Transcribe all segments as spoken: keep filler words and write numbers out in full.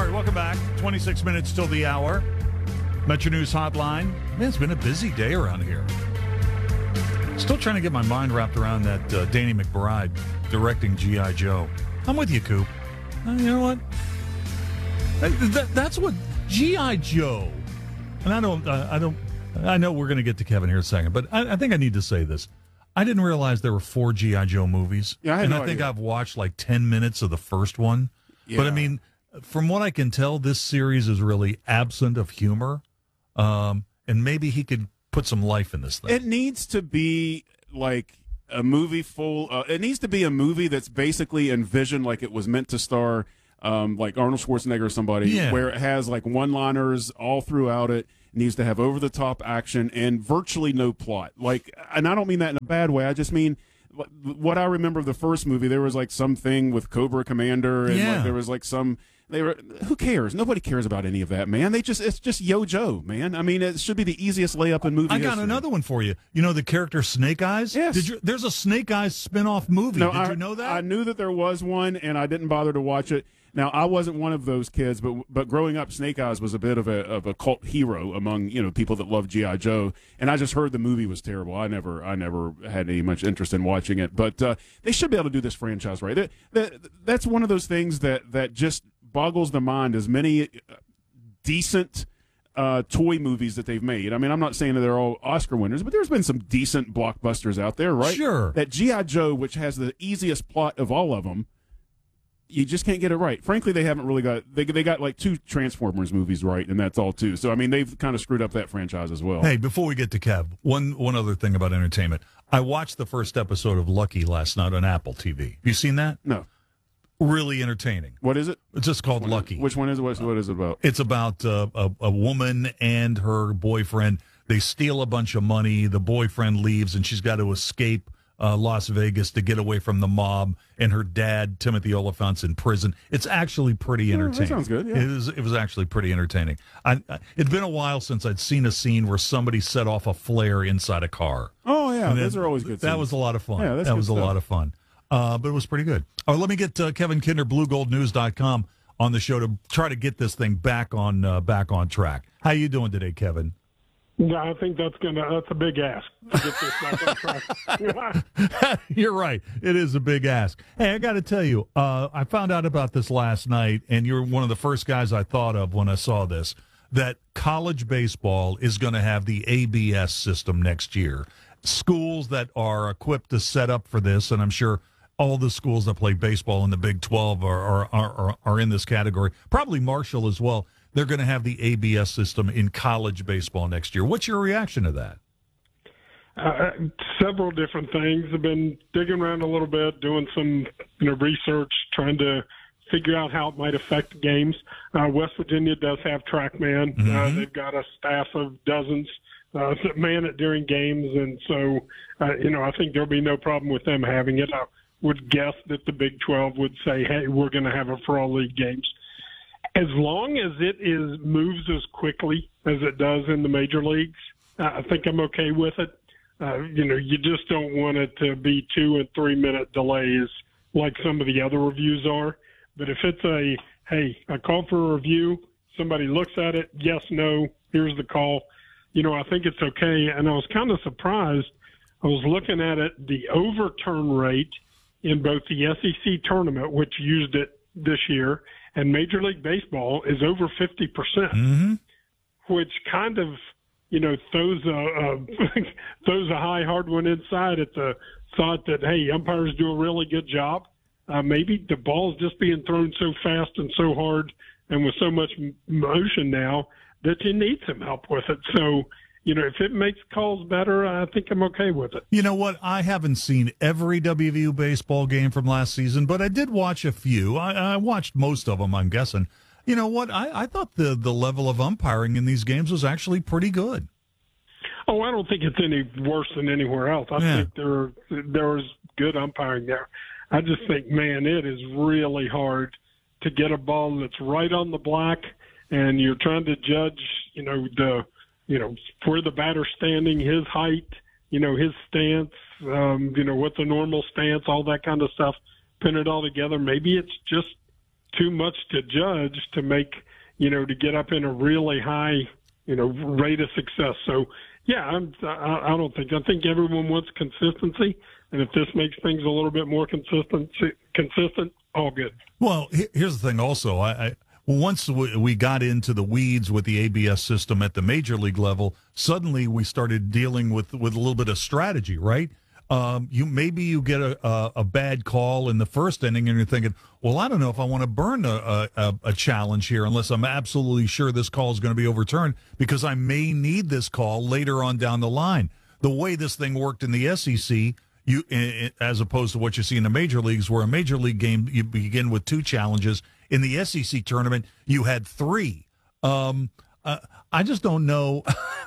All right, welcome back. twenty-six minutes till the hour. Metro News Hotline. Man, it's been a busy day around here. Still trying to get my mind wrapped around that uh, Danny McBride directing G I. Joe. I'm with you, Coop. Uh, you know what? That, that's what G I. Joe. And I don't. Uh, I don't. I know we're going to get to Kevin here in a second, but I, I think I need to say this. I didn't realize there were four G I. Joe movies. Yeah, I had and no I think idea. I've watched like ten minutes of the first one. Yeah. But I mean, from what I can tell, this series is really absent of humor. Um, and maybe he could put some life in this thing. It needs to be like a movie full. Uh, it needs to be a movie that's basically envisioned like it was meant to star, um, like Arnold Schwarzenegger or somebody, Yeah. where it has like one-liners all throughout it. It needs to have over-the-top action and virtually no plot. Like, and I don't mean that in a bad way. I just mean what I remember of the first movie. There was like something with Cobra Commander, and Yeah. like, there was like some. They were. Who cares? Nobody cares about any of that, man. They just. It's just Yo Joe, man. I mean, it should be the easiest layup in movie I got history. another one for you. You know the character Snake Eyes? Yes. Did you, there's a Snake Eyes spin-off movie. No, Did I, you know that? I knew that there was one, and I didn't bother to watch it. Now, I wasn't one of those kids, but but growing up, Snake Eyes was a bit of a of a cult hero among you know people that love G I. Joe, and I just heard the movie was terrible. I never I never had any much interest in watching it, but uh, they should be able to do this franchise right. That, that that's one of those things that that just boggles the mind. As many decent uh, toy movies that they've made. I mean, I'm not saying that they're all Oscar winners, but there's been some decent blockbusters out there, right? Sure. That G I. Joe, which has the easiest plot of all of them. You just can't get it right. Frankly, they haven't really got they they got like two Transformers movies right, and that's all too. So I mean, they've kind of screwed up that franchise as well. Hey, before we get to Kev, one one other thing about entertainment. I watched the first episode of Lucky last night on Apple T V. You seen that? No, Really entertaining. what is it? It's just called Lucky. Which one is it? What, what is it about? It's about uh, a, a woman and her boyfriend. They steal a bunch of money. The boyfriend leaves, and she's got to escape uh, Las Vegas to get away from the mob. And her dad, Timothy Oliphant's in prison. It's actually pretty Oh, that entertaining. sounds good, yeah. It was. It was actually pretty entertaining. I, I, it'd been a while since I'd seen a scene where somebody set off a flare inside a car. Oh yeah, And those that- are always good. That scenes. was a lot of fun. Yeah, that's that good was a stuff. lot of fun. Uh, but it was pretty good. All right, let me get uh, Kevin Kinder, blue gold news dot com, on the show to try to get this thing back on uh, back on track. How you doing today, Kevin? No, I think that's gonna that's a big ask to get this back on track. You're right. It is a big ask. Hey, I got to tell you, uh, I found out about this last night, and you're one of the first guys I thought of when I saw this, that college baseball is going to have the A B S system next year. Schools that are equipped to set up for this, and I'm sure all the schools that play baseball in the Big twelve are are, are, are in this category, probably Marshall as well. They're going to have the A B S system in college baseball next year. What's your reaction to that? Uh, several different things. I've been digging around a little bit, doing some you know research, trying to figure out how it might affect games. Uh, West Virginia does have TrackMan. Mm-hmm. Uh, they've got a staff of dozens uh, that man it during games, and so uh, you know I think there'll be no problem with them having it. I would guess that the Big twelve would say, "Hey, we're going to have it for all league games." As long as it is moves as quickly as it does in the major leagues, uh, I think I'm okay with it. Uh, you know, you just don't want it to be two and three minute delays like some of the other reviews are. But if it's a, hey, I called for a review, somebody looks at it, yes, no, here's the call, you know, I think it's okay. And I was kind of surprised. I was looking at it, the overturn rate in both the S E C tournament, which used it this year, and Major League Baseball is over fifty percent, Mm-hmm. which kind of, you know, throws a, a throws a high hard one inside at the thought that, hey, umpires do a really good job. Uh, maybe the ball's just being thrown so fast and so hard and with so much m- motion now that you need some help with it. So, you know, if it makes calls better, I think I'm okay with it. You know what? I haven't seen every W V U baseball game from last season, but I did watch a few. I, I watched most of them, I'm guessing. You know what? I, I thought the, the level of umpiring in these games was actually pretty good. Oh, I don't think it's any worse than anywhere else. I Yeah. think there there was good umpiring there. I just think, man, it is really hard to get a ball that's right on the block, and you're trying to judge, you know, the, you know, where the batter's standing, his height, you know, his stance, um, you know, what's a normal stance, all that kind of stuff. Pin it all together. Maybe it's just too much to judge to make, you know, to get up in a really high, you know, rate of success. So, yeah, I'm, I, I don't think, I think everyone wants consistency. And if this makes things a little bit more consistent, consistent, all good. Well, here's the thing also. I, I once we got into the weeds with the A B S system at the major league level, suddenly we started dealing with, with a little bit of strategy, right? Um, you maybe you get a, a, a bad call in the first inning and you're thinking, well, I don't know if I want to burn a, a, a challenge here unless I'm absolutely sure this call is going to be overturned because I may need this call later on down the line. The way this thing worked in the S E C, you as opposed to what you see in the major leagues, where a major league game you begin with two challenges. In the S E C tournament, you had three. Um, uh, I just don't know.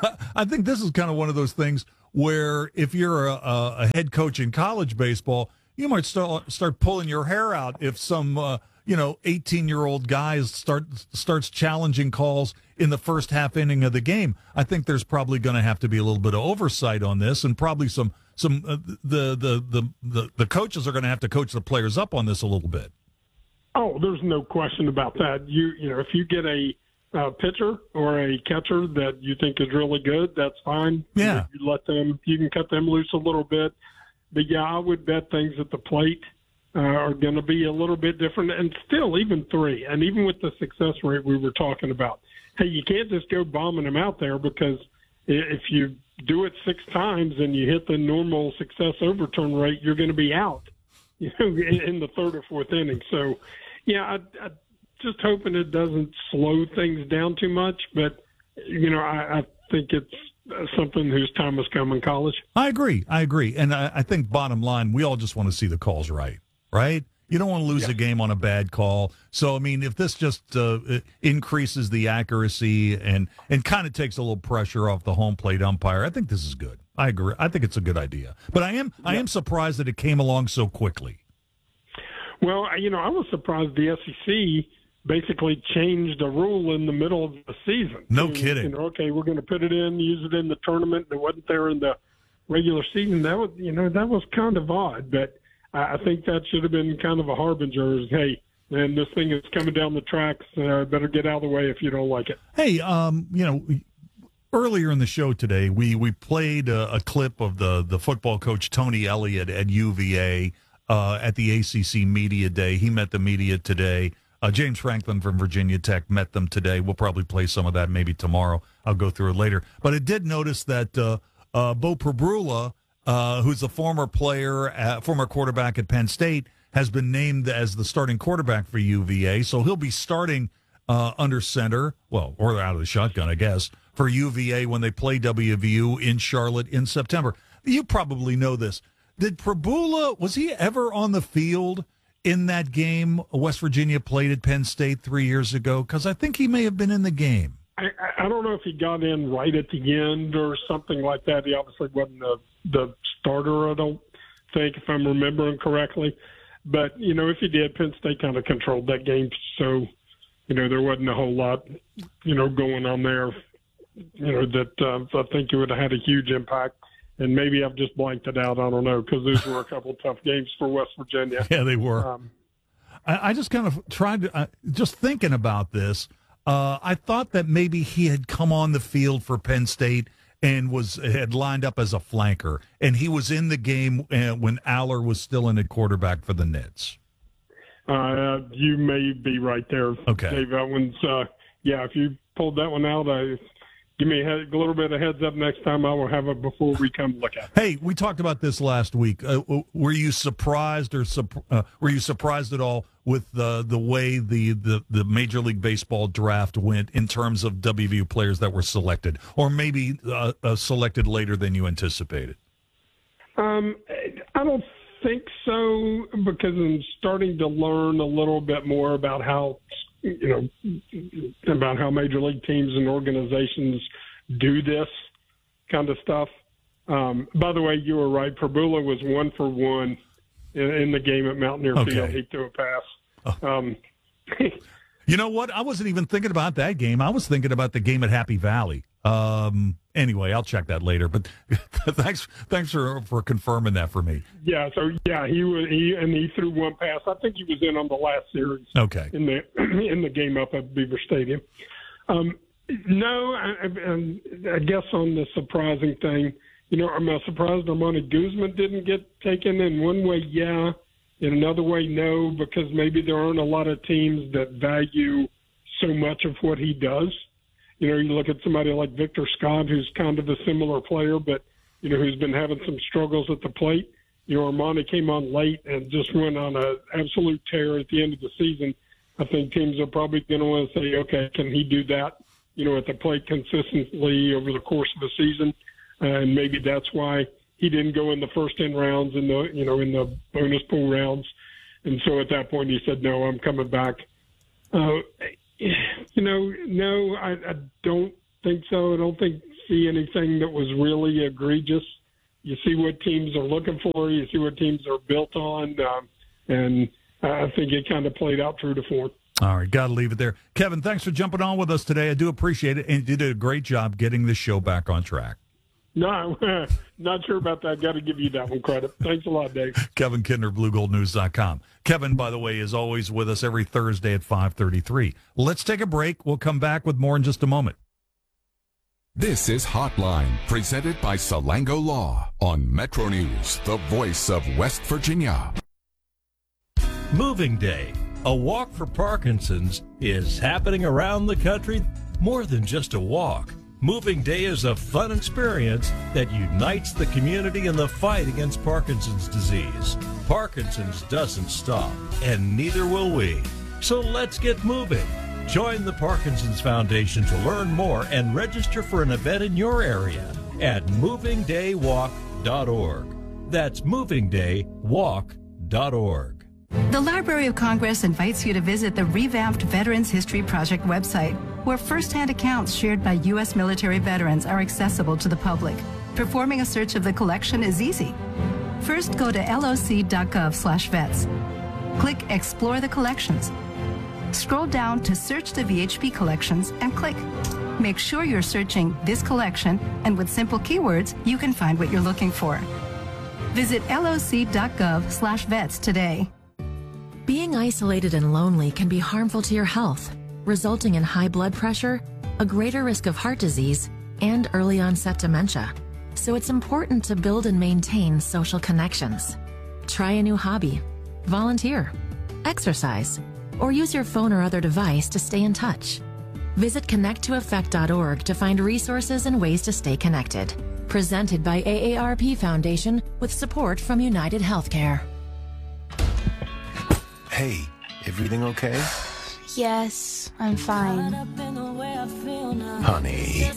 I think this is kind of one of those things where if you're a, a head coach in college baseball, you might start start pulling your hair out if some uh, you know eighteen-year-old guy start starts challenging calls in the first half inning of the game. I think there's probably going to have to be a little bit of oversight on this, and probably some some uh, the, the the the the coaches are going to have to coach the players up on this a little bit. Oh, there's no question about that. You you know if you get a Uh, pitcher or a catcher that you think is really good, that's fine. Yeah. You, you let them, you can cut them loose a little bit. But yeah, I would bet things at the plate uh, are going to be a little bit different. And still, even three, and even with the success rate we were talking about, hey, you can't just go bombing them out there because if you do it six times and you hit the normal success overturn rate, you're going to be out, you know, in, in the third or fourth inning. So, yeah, I, I just hoping it doesn't slow things down too much, but you know, I, I think it's something whose time has come in college. I agree. I agree, and I, I think bottom line, we all just want to see the calls right, right? You don't want to lose yeah. a game on a bad call. So, I mean, if this just uh, increases the accuracy and and kind of takes a little pressure off the home plate umpire, I think this is good. I agree. I think it's a good idea. But I am yeah. I am surprised that it came along so quickly. Well, you know, I was surprised the S E C basically changed a rule in the middle of the season. No and, kidding. You know, okay, we're going to put it in, use it in the tournament, and it wasn't there in the regular season. That was, you know, that was kind of odd, but I think that should have been kind of a harbinger. Hey, man, this thing is coming down the tracks. Uh, better get out of the way if you don't like it. Hey, um, you know, earlier in the show today, we we played a, a clip of the the football coach Tony Elliott at U V A uh, at the A C C Media Day. He met the media today. Uh, James Franklin from Virginia Tech met them today. We'll probably play some of that maybe tomorrow. I'll go through it later. But I did notice that uh, uh, Beau Pribula, uh, who's a former player, uh, former quarterback at Penn State, has been named as the starting quarterback for U V A. So he'll be starting uh, under center, well, or out of the shotgun, I guess, for U V A when they play W V U in Charlotte in September. You probably know this. Did Pribula, was he ever on the field in that game West Virginia played at Penn State three years ago? Because I think he may have been in the game. I, I don't know if he got in right at the end or something like that. He obviously wasn't the, the starter, I don't think, if I'm remembering correctly. But, you know, if he did, Penn State kind of controlled that game. So, you know, there wasn't a whole lot, you know, going on there, you know, that uh, I think it would have had a huge impact. And maybe I've just blanked it out. I don't know, because those were a couple of tough games for West Virginia. Yeah, they were. Um, I, I just kind of tried to, uh, just thinking about this, uh, I thought that maybe he had come on the field for Penn State and was had lined up as a flanker, and he was in the game uh, when Aller was still in at quarterback for the Nits. Uh, you may be right there. Okay. Dave, that one's, uh, yeah, if you pulled that one out, I Give me a, head, a little bit of heads up next time. I will have it before we come look at it. Hey, we talked about this last week. Uh, were you surprised or uh, were you surprised at all with the the way the, the, the Major League Baseball draft went in terms of W V U players that were selected, or maybe uh, uh, selected later than you anticipated? Um, I don't think so, because I'm starting to learn a little bit more about how you know, about how major league teams and organizations do this kind of stuff. Um, by the way, you were right. Pribula was one for one in, in the game at Mountaineer okay. Field. He threw a pass. Oh. Um, you know what? I wasn't even thinking about that game. I was thinking about the game at Happy Valley. Um, anyway, I'll check that later. But thanks, thanks for for confirming that for me. Yeah. So yeah, he was he and he threw one pass. I think he was in on the last series. Okay. In the in the game up at Beaver Stadium. Um, no, I, I, I guess on the surprising thing, you know, am I surprised Armani Guzman didn't get taken? In one way, yeah. In another way, no, because maybe there aren't a lot of teams that value so much of what he does. You know, you look at somebody like Victor Scott, who's kind of a similar player, but, you know, who's been having some struggles at the plate. You know, Armani came on late and just went on an absolute tear at the end of the season. I think teams are probably going to want to say, okay, can he do that, you know, at the plate consistently over the course of a season? Uh, and maybe that's why he didn't go in the first ten rounds in the, you know, in the bonus pool rounds. And so at that point he said, no, I'm coming back. Uh, You know, no, I, I don't think so. I don't think see anything that was really egregious. You see what teams are looking for. You see what teams are built on, um, and I think it kind of played out true to form. All right, got to leave it there. Kevin, thanks for jumping on with us today. I do appreciate it, and you did a great job getting this show back on track. No, not sure about that. Got to give you that one credit. Thanks a lot, Dave. Kevin Kindner, blue gold news dot com. Kevin, by the way, is always with us every Thursday at five thirty-three. Let's take a break. We'll come back with more in just a moment. This is Hotline, presented by Salango Law on Metro News, the voice of West Virginia. Moving Day, a walk for Parkinson's, is happening around the country. More than just a walk. Moving Day is a fun experience that unites the community in the fight against Parkinson's disease. Parkinson's doesn't stop, and neither will we. So let's get moving. Join the Parkinson's Foundation to learn more and register for an event in your area at moving day walk dot org. That's moving day walk dot org. The Library of Congress invites you to visit the revamped Veterans History Project website, where first-hand accounts shared by U S military veterans are accessible to the public. Performing a search of the collection is easy. First, go to L O C dot gov slash vets. Click Explore the Collections. Scroll down to Search the V H P Collections and click. Make sure you're searching this collection, and with simple keywords, you can find what you're looking for. Visit L O C dot gov slash vets today. Being isolated and lonely can be harmful to your health, resulting in high blood pressure, a greater risk of heart disease, and early onset dementia. So it's important to build and maintain social connections. Try a new hobby, volunteer, exercise, or use your phone or other device to stay in touch. Visit connect to effect dot org to find resources and ways to stay connected. Presented by A A R P Foundation with support from United Healthcare. Hey, everything okay? Yes, I'm fine. Honey.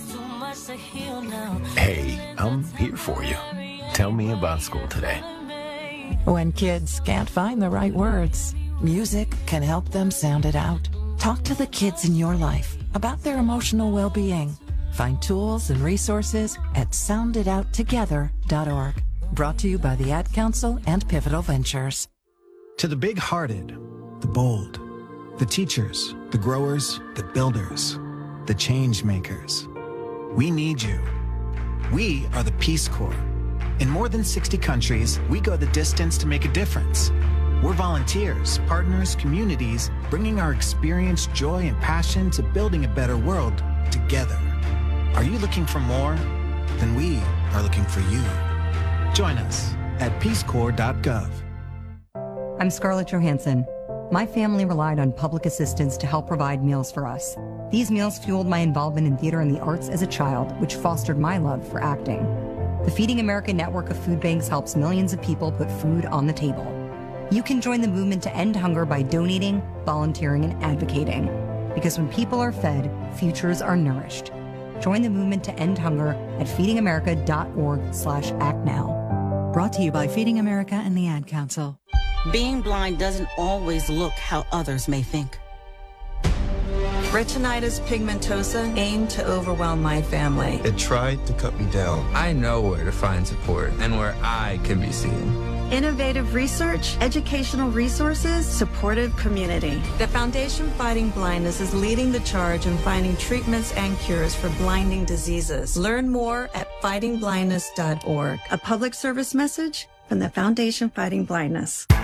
Hey, I'm here for you. Tell me about school today. When kids can't find the right words, music can help them sound it out. Talk to the kids in your life about their emotional well-being. Find tools and resources at sound it out together dot org. Brought to you by the Ad Council and Pivotal Ventures. To the big-hearted, the bold, the teachers, the growers, the builders, the change makers, we need you. We are the Peace Corps. In more than sixty countries, we go the distance to make a difference. We're volunteers, partners, communities, bringing our experience, joy, and passion to building a better world together. Are you looking for more? Then we are looking for you. Join us at peace corps dot gov. I'm Scarlett Johansson. My family relied on public assistance to help provide meals for us. These meals fueled my involvement in theater and the arts as a child, which fostered my love for acting. The Feeding America network of food banks helps millions of people put food on the table. You can join the movement to end hunger by donating, volunteering, and advocating. Because when people are fed, futures are nourished. Join the movement to end hunger at feeding america dot org slash act now. Brought to you by Feeding America and the Ad Council. Being blind doesn't always look how others may think. Retinitis pigmentosa aimed to overwhelm my family. It tried to cut me down. I know where to find support and where I can be seen. Innovative research, educational resources, supportive community. The Foundation Fighting Blindness is leading the charge in finding treatments and cures for blinding diseases. Learn more at fighting blindness dot org. A public service message from the Foundation Fighting Blindness.